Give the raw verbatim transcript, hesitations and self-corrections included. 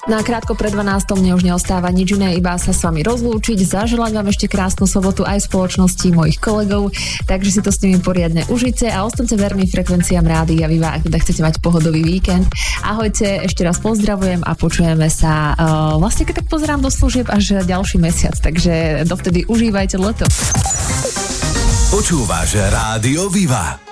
Na krátko pred dvanástou mne už neostáva nič iné, iba sa s vami rozlúčiť, zaželať vám ešte krásnu sobotu aj v spoločnosti mojich kolegov, takže si to s nimi poriadne užite a ostaňte verní frekvenciám Rádia Viva, ak teda chcete mať pohodový víkend. Ahojte, ešte raz pozdravujem a počujeme sa uh, vlastne keď tak pozerám do služieb až ďalší mesiac, takže dovtedy užívajte leto. Počúvaš Rádio Viva.